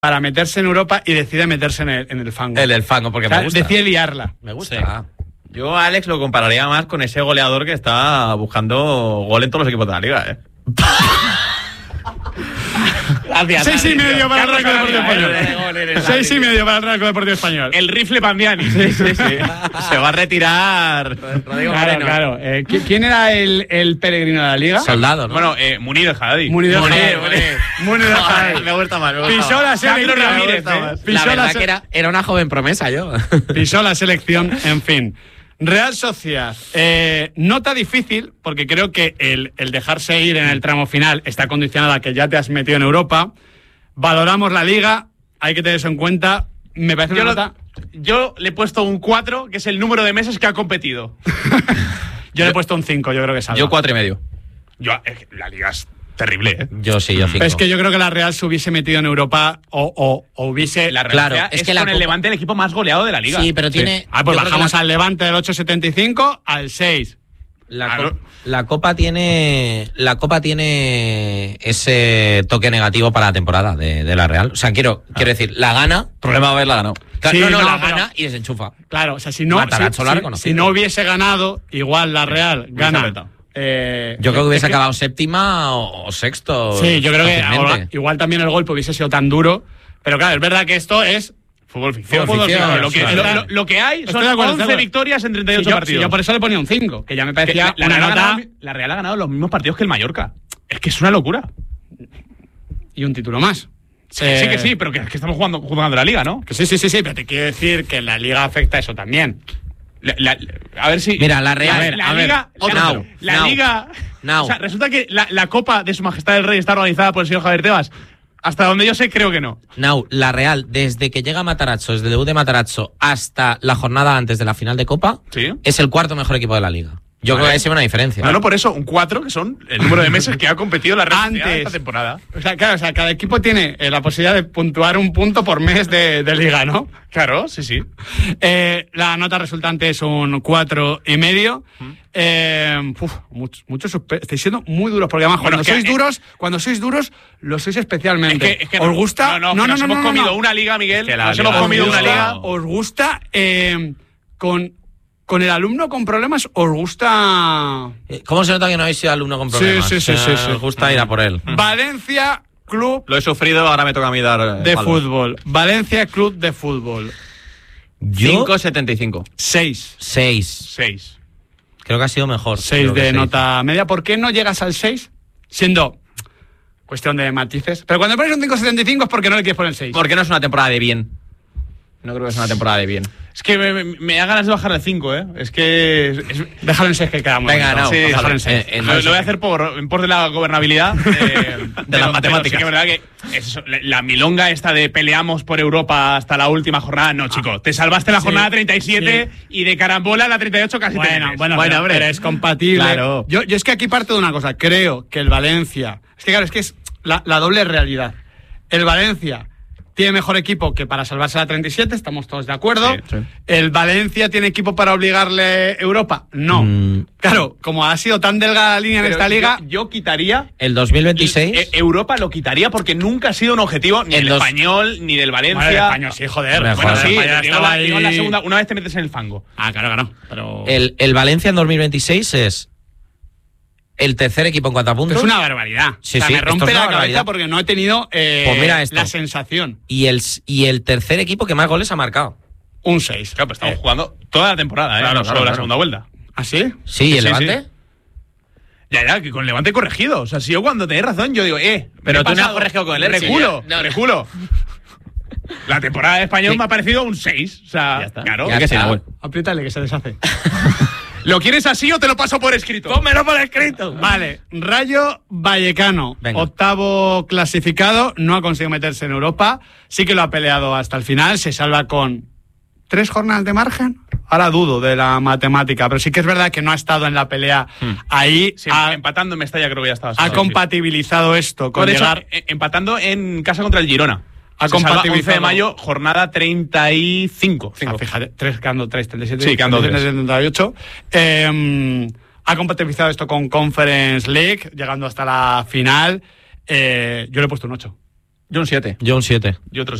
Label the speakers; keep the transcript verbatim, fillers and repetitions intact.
Speaker 1: para meterse en Europa y decide meterse en el, en el fango.
Speaker 2: En el fango, porque
Speaker 1: o sea,
Speaker 2: me gusta.
Speaker 1: Decide liarla.
Speaker 2: Me gusta.
Speaker 3: Sí. Ah. Yo a Alex lo compararía más con ese goleador que está buscando gol en todos los equipos de la liga, ¿eh?
Speaker 1: Gracias. Seis y medio para el Real Club Deportivo Español. Seis y medio para el Real Club Deportivo Español.
Speaker 4: El rifle Pandiani.
Speaker 3: Sí, sí, sí. Se va a retirar.
Speaker 1: Rodrigo claro, Moreno. Claro. Eh, ¿Quién era el, el peregrino de la liga?
Speaker 2: Soldado, ¿no?
Speaker 4: Bueno, eh, Munir el Haddadi.
Speaker 1: Munir el
Speaker 2: Munir,
Speaker 1: Haddadi. Munir el Haddadi.
Speaker 3: Me gusta más, me gusta
Speaker 1: Pisó la selección.
Speaker 4: Ramírez,
Speaker 2: eh.
Speaker 1: Pisó
Speaker 2: la verdad
Speaker 1: la
Speaker 2: que era, era una joven promesa, yo.
Speaker 1: Pisó la selección, en fin. Real Sociedad, eh, nota difícil, porque creo que el, el dejarse ir en el tramo final está condicionado a que ya te has metido en Europa. Valoramos la liga, hay que tener eso en cuenta. Me parece
Speaker 4: yo
Speaker 1: una
Speaker 4: lo,
Speaker 1: nota...
Speaker 4: Yo le he puesto un cuatro, que es el número de meses que ha competido.
Speaker 1: yo, yo le he puesto un cinco, yo creo que salva.
Speaker 3: Yo cuatro y medio.
Speaker 4: Yo, eh, la liga es terrible, ¿eh?
Speaker 2: Yo sí, yo cinco.
Speaker 1: Pero es que yo creo que la Real se hubiese metido en Europa o, o, o hubiese...
Speaker 4: La Real
Speaker 2: Claro,
Speaker 4: es,
Speaker 2: es que
Speaker 4: con
Speaker 2: la
Speaker 4: el
Speaker 2: Copa...
Speaker 4: Levante el equipo más goleado de la liga.
Speaker 2: Sí, pero tiene...
Speaker 1: Sí. Ah, pues bajamos
Speaker 2: la...
Speaker 1: al Levante del ocho setenta y cinco al seis.
Speaker 2: La,
Speaker 4: claro.
Speaker 2: co la Copa tiene la Copa tiene ese toque negativo para la temporada de, de la Real. O sea, quiero ah. quiero decir, la gana...
Speaker 3: Problema de haberla ganado.
Speaker 2: Claro,
Speaker 1: Sí,
Speaker 2: no, no,
Speaker 1: no,
Speaker 2: la
Speaker 1: pero...
Speaker 2: gana y desenchufa.
Speaker 1: Claro, o sea, si no,
Speaker 2: Matarazzo
Speaker 1: si, si, si no hubiese ganado, igual la Real sí, gana... Eh,
Speaker 2: yo creo que hubiese
Speaker 1: es que,
Speaker 2: acabado séptima o, o sexto.
Speaker 1: Sí, yo creo que ahora, igual también el golpe hubiese sido tan duro. Pero claro, es verdad que esto es
Speaker 4: fútbol ficción.
Speaker 2: Fútbol ficción,
Speaker 4: ficción. Lo, que,
Speaker 2: claro.
Speaker 4: lo, lo que hay son
Speaker 1: acuerdo,
Speaker 4: once victorias en treinta y ocho
Speaker 1: si yo,
Speaker 4: partidos.
Speaker 1: Si yo por eso le ponía un cinco, que ya me parecía
Speaker 4: la,
Speaker 1: una
Speaker 4: la,
Speaker 1: nota...
Speaker 4: Real ganado, la Real ha ganado los mismos partidos que el Mallorca. Es que es una locura.
Speaker 1: Y un título más.
Speaker 4: Sí, eh... sí que sí, pero que, que estamos jugando, jugando la liga, ¿no?
Speaker 1: Que sí, sí, sí, sí, pero te quiero decir que la liga afecta eso también.
Speaker 4: La, la, a ver si...
Speaker 2: Mira, la Real...
Speaker 4: A ver, la
Speaker 2: a
Speaker 4: liga...
Speaker 2: ver,
Speaker 4: La,
Speaker 2: now,
Speaker 4: la
Speaker 2: now,
Speaker 4: liga...
Speaker 2: Now.
Speaker 4: O sea, resulta que la, la Copa de Su Majestad el Rey está organizada por el señor Javier Tebas. Hasta donde yo sé, creo que no.
Speaker 2: Now, la Real, desde que llega Matarazzo, desde el debut de Matarazzo hasta la jornada antes de la final de Copa,
Speaker 4: ¿sí?
Speaker 2: Es el cuarto mejor equipo de la liga. Yo vale. creo que hay siempre una diferencia.
Speaker 4: No, no, por eso, un cuatro, que son el número de meses que ha competido la Real Sociedad esta temporada.
Speaker 1: O sea, claro, o sea, cada equipo tiene eh, la posibilidad de puntuar un punto por mes de, de liga, ¿no?
Speaker 4: Claro, sí, sí.
Speaker 1: Eh, la nota resultante es un cuatro y medio. Mm. Eh, uf, mucho, mucho estáis siendo muy duros, porque además bueno, cuando sois que, duros, eh, cuando sois duros, lo sois especialmente.
Speaker 4: Es que, es que
Speaker 1: ¿Os gusta?
Speaker 4: No, no, no, no, nos no, hemos no, comido no. una liga, Miguel. Es que nos liga, hemos comido una liga.
Speaker 1: ¿Os gusta eh, con... Con el alumno con problemas, ¿os gusta...?
Speaker 2: ¿Cómo se nota que no habéis sido alumno con problemas?
Speaker 1: Sí, sí, sí. sí, sí.
Speaker 2: Os gusta ir a por él.
Speaker 1: Valencia Club...
Speaker 3: Lo he sufrido, ahora me toca a mí dar...
Speaker 1: De palos. Fútbol. Valencia Club de Fútbol.
Speaker 3: cinco setenta y cinco.
Speaker 1: seis.
Speaker 2: seis.
Speaker 4: seis.
Speaker 2: Creo que ha sido mejor.
Speaker 1: seis de seis. Nota media. ¿Por qué no llegas al seis? Siendo cuestión de matices. Pero cuando pones un cinco setenta y cinco es porque no le quieres poner el seis.
Speaker 3: Porque no es una temporada de bien. No creo que sea una temporada de bien.
Speaker 4: Es que me, me, me da ganas de bajar al cinco, ¿eh? Es que... Es, es...
Speaker 1: Déjalo en seis que quedamos.
Speaker 2: Venga, no.
Speaker 4: Sí,
Speaker 2: déjalo
Speaker 4: en seis. Eh, eh, lo, lo voy a hacer por, en pos de la gobernabilidad. Eh,
Speaker 3: de, de las matemáticas.
Speaker 4: Sí que es verdad que es, la, la milonga esta de peleamos por Europa hasta la última jornada. No, chico. Ah, te salvaste la sí, jornada treinta y siete sí. y de carambola la treinta y ocho casi
Speaker 1: bueno,
Speaker 4: te metes.
Speaker 1: Bueno, bueno, pero, pero es compatible.
Speaker 2: Claro.
Speaker 1: Yo, yo es que aquí parto de una cosa. Creo que el Valencia... Es que claro, es que es la, la doble realidad. El Valencia... tiene mejor equipo que para salvarse la treinta y siete, estamos todos de acuerdo. Sí, sí. ¿El Valencia tiene equipo para obligarle Europa? No. Mm. Claro, como ha sido tan delgada la línea Pero en esta liga...
Speaker 4: Yo, yo quitaría...
Speaker 2: ¿El dos mil veintiséis?
Speaker 4: Eh, Europa lo quitaría porque nunca ha sido un objetivo ni del dos... Español, ni del Valencia.
Speaker 1: Bueno, el Español sí, joder.
Speaker 4: Bueno,
Speaker 1: bueno
Speaker 4: sí,
Speaker 1: España
Speaker 4: digo, la, digo la segunda, una vez te metes en el fango.
Speaker 1: Ah, claro, claro. Pero...
Speaker 2: El, el Valencia en dos mil veintiséis es... el tercer equipo en cuanto a puntos.
Speaker 1: Es una barbaridad.
Speaker 2: Sí,
Speaker 1: o sea,
Speaker 2: sí,
Speaker 1: me rompe la cabeza
Speaker 2: barbaridad.
Speaker 1: porque no he tenido eh,
Speaker 2: pues mira esto.
Speaker 1: la sensación.
Speaker 2: Y el, y el tercer equipo que más goles ha marcado.
Speaker 1: Un seis.
Speaker 4: Claro, pues estamos eh. jugando toda la temporada, ¿eh?
Speaker 1: Claro,
Speaker 4: no
Speaker 1: claro,
Speaker 4: solo
Speaker 1: claro.
Speaker 4: la segunda vuelta.
Speaker 1: ¿Ah, sí?
Speaker 2: Sí, ¿y el
Speaker 4: sí,
Speaker 2: Levante?
Speaker 4: Sí. Ya, ya, que con Levante corregido. O sea, si yo cuando tenés razón, yo digo, eh,
Speaker 3: pero tú no has corregido con el Elche.
Speaker 4: Reculo, no, reculo. La temporada de Español sí. me ha parecido un seis. O sea,
Speaker 3: ya está.
Speaker 4: claro.
Speaker 3: Ya que sí, bueno.
Speaker 1: Apriétale que se deshace.
Speaker 4: ¿Lo quieres así o te lo paso por escrito?
Speaker 2: Pónmelo por escrito.
Speaker 1: Vale, Rayo Vallecano, Venga. octavo clasificado, no ha conseguido meterse en Europa, sí que lo ha peleado hasta el final, se salva con tres jornadas de margen. Ahora dudo de la matemática, pero sí que es verdad que no ha estado en la pelea hmm. ahí.
Speaker 4: Sí,
Speaker 1: ha,
Speaker 4: empatando en Mestalla creo que ya estaba.
Speaker 1: Ha sí. compatibilizado esto con
Speaker 4: por
Speaker 1: llegar...
Speaker 4: Eso, empatando en casa contra el Girona.
Speaker 1: Ha compatibilizado.
Speaker 4: once de mayo, jornada treinta y cinco.
Speaker 1: Ah, fíjate, tres, quedando tres, treinta y siete,
Speaker 4: sí, quedando tres.
Speaker 1: treinta y ocho. Eh, ha compatibilizado esto con Conference League, llegando hasta la final. Eh, yo le he puesto un ocho.
Speaker 3: Yo un siete.
Speaker 2: Yo un siete.
Speaker 4: Y otros